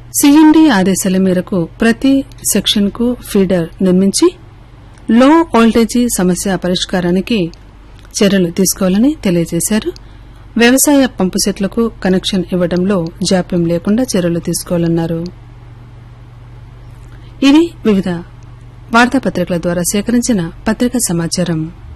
CMD ఆదేశాల మేరకు ప్రతి సెక్షన్ కు ఫీడర్ నిర్మించి లో వోల్టేజీ సమస్య పరిష్కారానికి చర్యలు తీసుకోవాలని తెలియజేశారు. వ్యవసాయ పంపు సెట్లకు కనెక్షన్ ఇవ్వడంలో జాప్యం లేకుండా చర్యలు తీసుకోవాలన్నారు. ఇది వివిధ వార్తాపత్రికల ద్వారా సేకరించిన పత్రికా సమాచారం.